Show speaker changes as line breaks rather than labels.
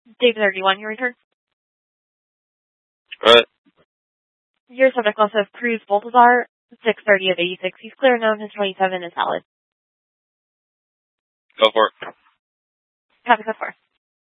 David 31, your return.
Right.
Your subject also of Cruz Baltazar, 630 of 86. He's clear known. His 27 is valid.
Go for it.
Copy, go for it.